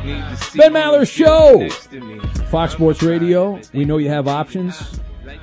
Ben Maller Show. Fox Sports Radio. We know you have options.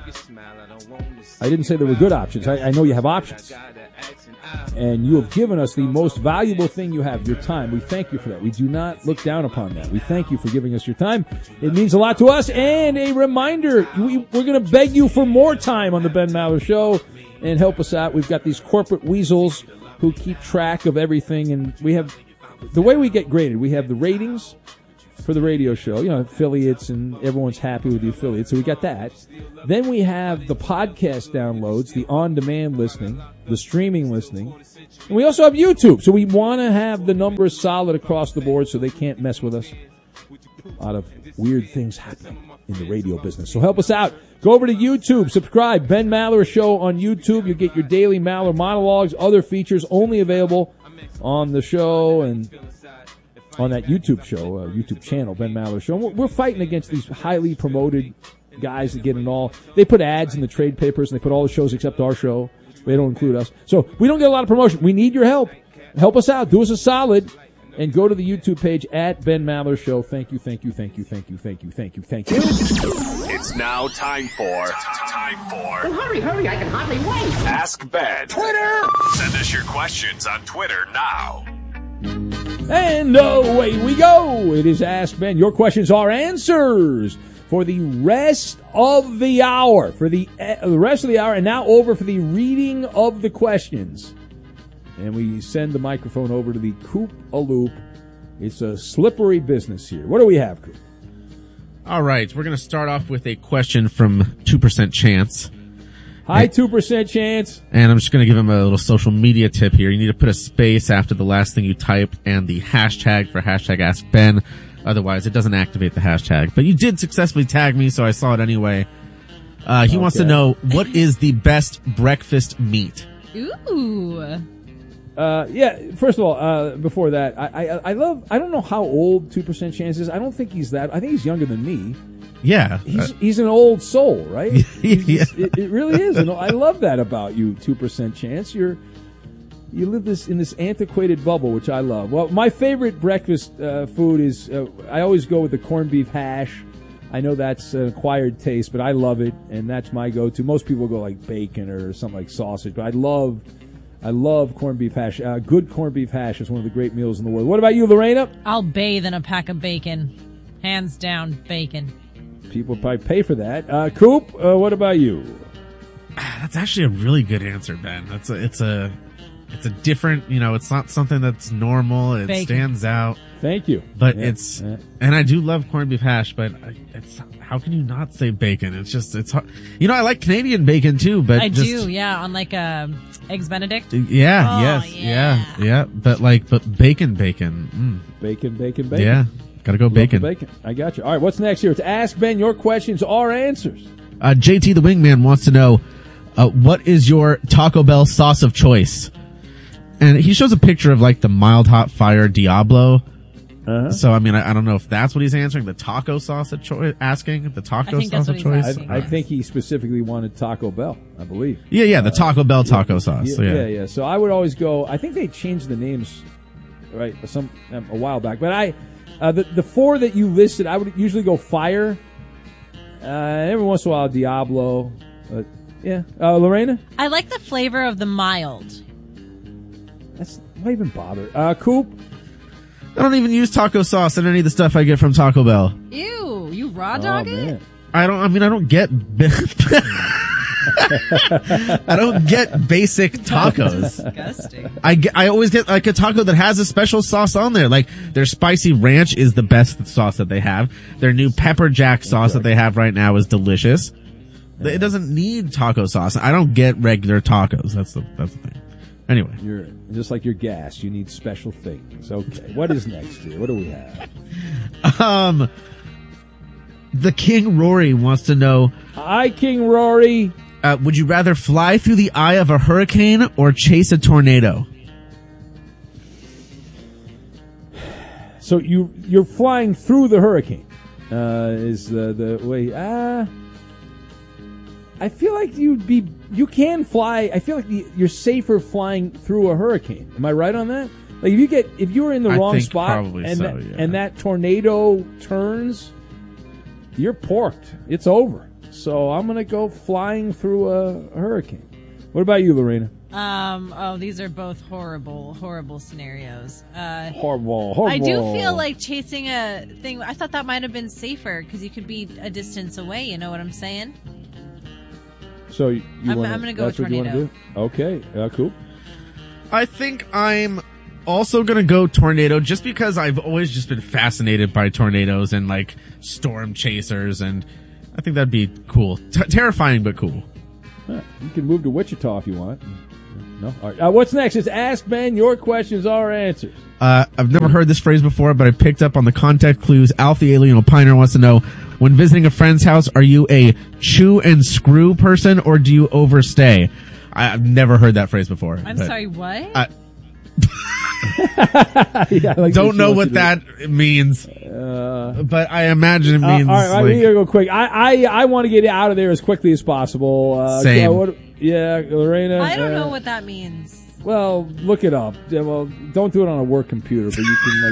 I didn't say there were good options. I know you have options. And you have given us the most valuable thing you have, your time. We thank you for that. We do not look down upon that. We thank you for giving us your time. It means a lot to us. And a reminder, we're going to beg you for more time on the Ben Maller Show and help us out. We've got these corporate weasels who keep track of everything. And we have, the way we get graded, we have the ratings for the radio show, affiliates, and everyone's happy with the affiliates. So we got that. Then we have the podcast downloads, the on-demand listening, the streaming listening. And we also have YouTube. So we want to have the numbers solid across the board so they can't mess with us. A lot of weird things happening in the radio business. So help us out. Go over to YouTube. Subscribe. Ben Maller Show on YouTube. You'll get your daily Maller monologues, other features only available on the show and on that YouTube show, YouTube channel, Ben Maller Show. We're fighting against these highly promoted guys that get in all. They put ads in the trade papers, and they put all the shows except our show. They don't include us. So we don't get a lot of promotion. We need your help. Help us out. Do us a solid. And go to the YouTube page at Ben Maller Show. Thank you, thank you, thank you, thank you, thank you, thank you, thank you. It's now time for... Well, hurry, I can hardly wait. Ask Ben. Twitter! Send us your questions on Twitter now. And away we go. It is Ask Ben. Your questions are answers for the rest of the hour. For the rest of the hour, and now over for the reading of the questions. And we send the microphone over to the Coop a Loop. It's a slippery business here. What do we have, Coop? All right, we're going to start off with a question from 2% Chance. Hi, 2% Chance. And I'm just going to give him a little social media tip here. You need to put a space after the last thing you type and the hashtag for hashtag Ask Ben. Otherwise, it doesn't activate the hashtag. But you did successfully tag me, so I saw it anyway. He wants to know, what is the best breakfast meat? Ooh. First of all, before that, I don't know how old 2% Chance is. I don't think he's that. I think he's younger than me. Yeah. He's an old soul, right? Yeah. It really is. And I love that about you, 2% Chance. You live in this antiquated bubble, which I love. Well, my favorite breakfast food is, I always go with the corned beef hash. I know that's an acquired taste, but I love it, and that's my go-to. Most people go like bacon or something like sausage, but I love corned beef hash. Good corned beef hash is one of the great meals in the world. What about you, Lorena? I'll bathe in a pack of bacon. Hands down, bacon. People probably pay for that. Coop, what about you? That's actually a really good answer, Ben. It's a different, it's not something that's normal. It Bacon. Stands out. Thank you. But and I do love corned beef hash, but how can you not say bacon? It's hard. I like Canadian bacon too, but I do, yeah, on like Eggs Benedict. Yeah, yeah. But bacon. Bacon. Yeah, gotta go bacon. Bacon. I got you. All right, what's next here? It's Ask Ben. Your questions are answers. JT the Wingman wants to know, what is your Taco Bell sauce of choice? And he shows a picture of the mild hot fire Diablo. Uh-huh. So, I don't know if that's what he's answering. The taco sauce of choice, asking the taco sauce of choice. I think he specifically wanted Taco Bell, I believe. Yeah, the Taco Bell taco sauce. Yeah. So I would always go, I think they changed the names, right, a while back. But the four that you listed, I would usually go fire. Every once in a while, Diablo. Lorena? I like the flavor of the mild. Why even bother? Coop? I don't even use taco sauce in any of the stuff I get from Taco Bell. Ew, you raw dog it? Man. I don't get I don't get basic tacos. Disgusting. I always get a taco that has a special sauce on there. Their spicy ranch is the best sauce that they have. Their new pepper jack sauce that they have right now is delicious. Yeah. It doesn't need taco sauce. I don't get regular tacos. That's the thing. Anyway. You're just like your gas. You need special things. Okay. What is next here? What do we have? The King Rory wants to know. Hi, King Rory. Would you rather fly through the eye of a hurricane or chase a tornado? So you're flying through the hurricane. Is the way? I feel like you can fly. I feel like you're safer flying through a hurricane. Am I right on that? Like if you were in the wrong think spot probably and so, yeah. and that tornado turns, you're porked. It's over. So I'm gonna go flying through a hurricane. What about you, Lorena? These are both horrible scenarios. Horrible. I do feel like chasing a thing. I thought that might have been safer because you could be a distance away. You know what I'm saying? So I'm going to go with tornado. Okay, cool. I think I'm also going to go tornado just because I've always just been fascinated by tornadoes and like storm chasers, and I think that'd be cool. Terrifying, but cool. You can move to Wichita if you want. No? All right. What's next? It's Ask Ben. Your questions, our answers. I've never heard this phrase before, but I picked up on the contact clues. Alfie Alien Opiner wants to know, when visiting a friend's house, are you a chew and screw person or do you overstay? I've never heard that phrase before. I'm sorry, what? Don't know what that means, but I imagine it means. All right, we gotta go quick. I want to get out of there as quickly as possible. Same. Lorena. I don't know what that means. Well, look it up. Yeah, well, don't do it on a work computer, but you can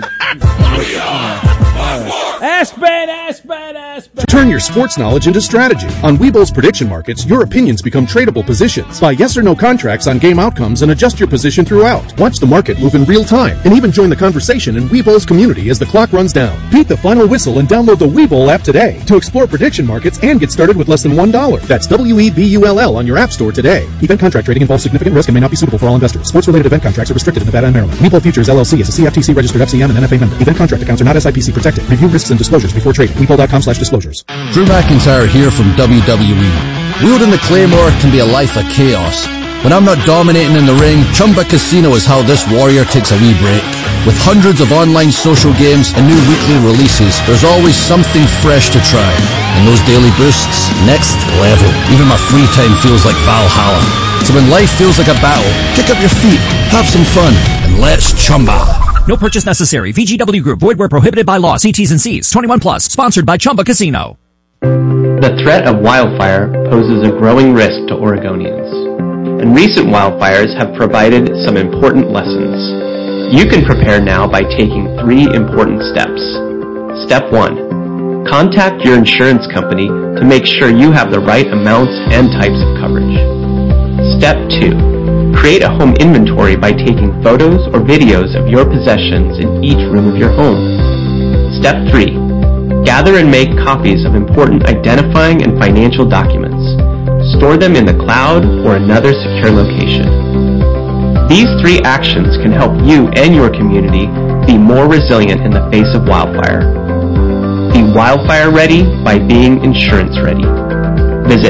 Ask Ben. Turn your sports knowledge into strategy. On Webull's prediction markets, your opinions become tradable positions. Buy yes or no contracts on game outcomes and adjust your position throughout. Watch the market move in real time and even join the conversation in Webull's community as the clock runs down. Beat the final whistle and download the Webull app today to explore prediction markets and get started with less than $1. That's WEBULL on your app store today. Event contract trading involves significant risk and may not be suitable for all investors. Sports-related event contracts are restricted in Nevada and Maryland. Webull Futures LLC is a CFTC registered FCM and NFA member. Event contract accounts are not SIPC protected. Review risks and disclosures before trading. Webull.com/disclosures. Drew McIntyre here from WWE. Wielding the Claymore can be a life of chaos. When I'm not dominating in the ring, Chumba Casino is how this warrior takes a wee break. With hundreds of online social games and new weekly releases, there's always something fresh to try. And those daily boosts, next level. Even my free time feels like Valhalla. So when life feels like a battle, kick up your feet, have some fun, and let's chumba. No purchase necessary. VGW Group. Void where prohibited by law. See T's and C's. 21 plus. Sponsored by Chumba Casino. The threat of wildfire poses a growing risk to Oregonians, and recent wildfires have provided some important lessons. You can prepare now by taking 3 important steps. Step 1. Contact your insurance company to make sure you have the right amounts and types of coverage. Step 2. Create a home inventory by taking photos or videos of your possessions in each room of your home. Step 3. Gather and make copies of important identifying and financial documents. Store them in the cloud or another secure location. These 3 actions can help you and your community be more resilient in the face of wildfire. Be wildfire ready by being insurance ready. Visit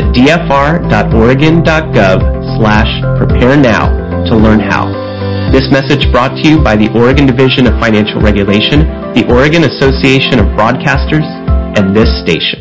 dfr.oregon.gov/prepare now to learn how. This message brought to you by the Oregon Division of Financial Regulation, the Oregon Association of Broadcasters, and this station.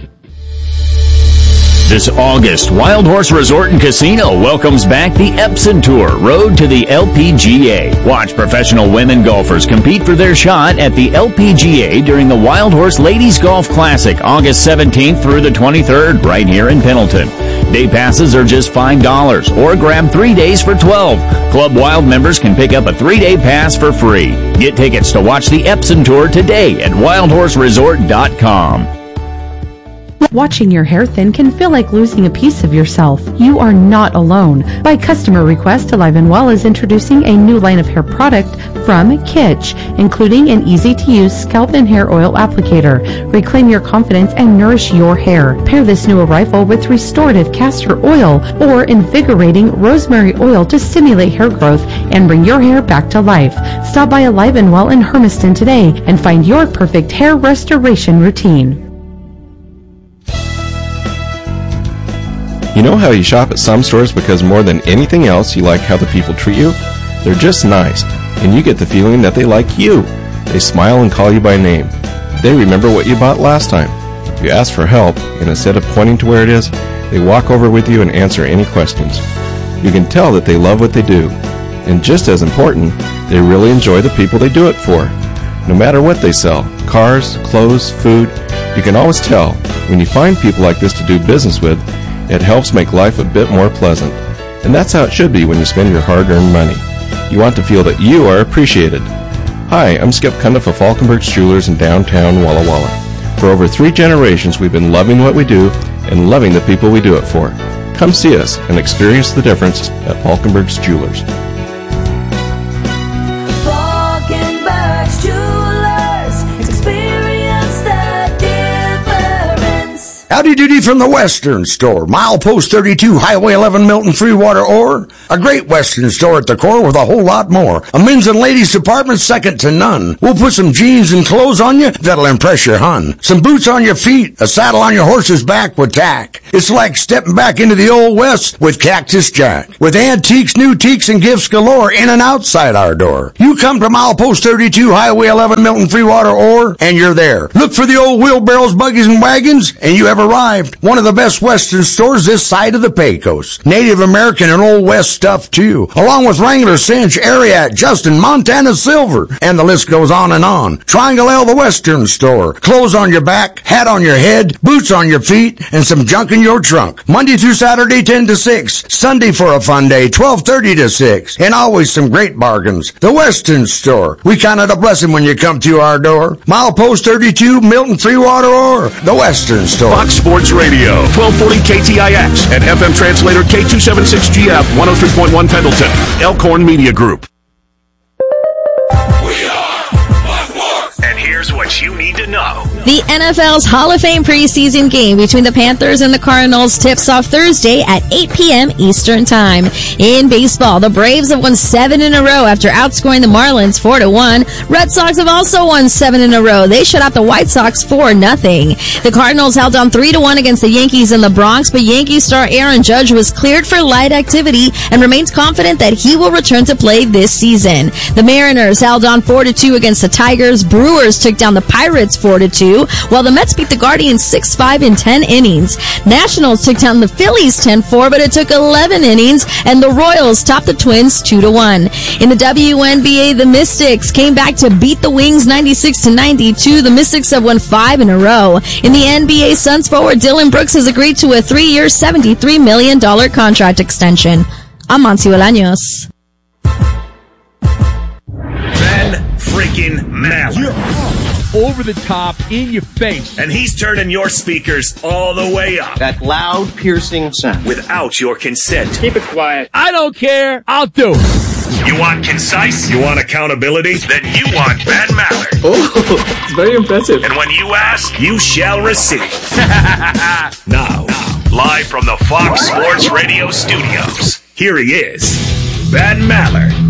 This August, Wild Horse Resort and Casino welcomes back the Epson Tour, Road to the LPGA. Watch professional women golfers compete for their shot at the LPGA during the Wild Horse Ladies Golf Classic, August 17th through the 23rd, right here in Pendleton. Day passes are just $5, or grab 3 days for $12. Club Wild members can pick up a 3-day pass for free. Get tickets to watch the Epson Tour today at wildhorseresort.com. Watching your hair thin can feel like losing a piece of yourself. You are not alone. By customer request, Alive and Well is introducing a new line of hair product from Kitsch, including an easy-to-use scalp and hair oil applicator. Reclaim your confidence and nourish your hair. Pair this new arrival with restorative castor oil or invigorating rosemary oil to stimulate hair growth and bring your hair back to life. Stop by Alive and Well in Hermiston today and find your perfect hair restoration routine. You know how you shop at some stores because more than anything else you like how the people treat you? They're just nice, and you get the feeling that they like you. They smile and call you by name. They remember what you bought last time. You ask for help, and instead of pointing to where it is, they walk over with you and answer any questions. You can tell that they love what they do. And just as important, they really enjoy the people they do it for. No matter what they sell, cars, clothes, food, you can always tell when you find people like this to do business with. It helps make life a bit more pleasant. And that's how it should be when you spend your hard-earned money. You want to feel that you are appreciated. Hi, I'm Skip Cundiff of Falkenberg's Jewelers in downtown Walla Walla. For over 3 generations, we've been loving what we do and loving the people we do it for. Come see us and experience the difference at Falkenberg's Jewelers. Falkenberg's Jewelers. Experience the difference. Howdy doody from the Western Store. Milepost 32, Highway 11, Milton, Freewater, Ore. A great Western store at the core with a whole lot more. A men's and ladies department second to none. We'll put some jeans and clothes on you that'll impress your hun. Some boots on your feet, a saddle on your horse's back with tack. It's like stepping back into the old West with Cactus Jack. With antiques, new teaks, and gifts galore in and outside our door. You come to Milepost 32, Highway 11, Milton, Freewater, Ore, and you're there. Look for the old wheelbarrows, buggies, and wagons, and you have arrived. One of the best Western stores this side of the Pecos. Native American and Old West stuff too, along with Wrangler, Cinch, Ariat, Justin, Montana Silver, and the list goes on and on. Triangle L, the Western Store. Clothes on your back, hat on your head, boots on your feet, and some junk in your trunk. Monday through Saturday, 10 to 6. Sunday for a fun day, 12:30 to 6. And always some great bargains. The Western Store. We count it a blessing when you come to our door. Milepost 32, Milton, Freewater, or the Western Store. Fox Sports Radio, 1240 KTIX, and FM translator K276GF, 103.1 Pendleton, Elkhorn Media Group. And here's what you need to know. The NFL's Hall of Fame preseason game between the Panthers and the Cardinals tips off Thursday at 8 p.m. Eastern Time. In baseball, the Braves have won 7 in a row after outscoring the Marlins 4-1. Red Sox have also won 7 in a row. They shut out the White Sox 4-0. The Cardinals held on 3-1 against the Yankees in the Bronx, but Yankee star Aaron Judge was cleared for light activity and remains confident that he will return to play this season. The Mariners held on 4-2 against the Tigers. Brewers took down the Pirates 4-2. While the Mets beat the Guardians 6-5 in 10 innings. Nationals took down the Phillies 10-4, but it took 11 innings, and the Royals topped the Twins 2-1. In the WNBA, the Mystics came back to beat the Wings 96-92. The Mystics have won 5 in a row. In the NBA, Suns forward Dylan Brooks has agreed to a 3-year, $73 million contract extension. I'm Monty Bolaños. Ben freaking Maller. Over the top, in your face. And he's turning your speakers all the way up. That loud, piercing sound. Without your consent. Keep it quiet. I don't care. I'll do it. You want concise? You want accountability? Then you want Ben Maller. Oh, it's very impressive. And when you ask, you shall receive. Now, live from the Fox Sports Radio studios, here he is, Ben Maller.